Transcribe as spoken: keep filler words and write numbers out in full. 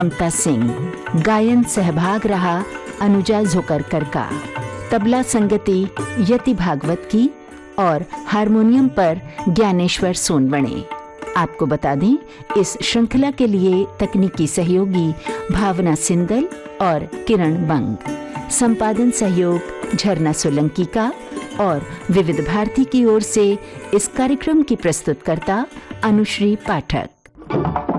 ममता सिंह। गायन सहभाग रहा अनुजा झोकरकर का। तबला संगति यति भागवत की और हारमोनियम पर ज्ञानेश्वर सोनवणे। आपको बता दें, इस श्रृंखला के लिए तकनीकी सहयोगी भावना सिंदल और किरण बंग। संपादन सहयोग झरना सोलंकी का और विविध भारती की ओर से इस कार्यक्रम की प्रस्तुतकर्ता अनुश्री पाठक।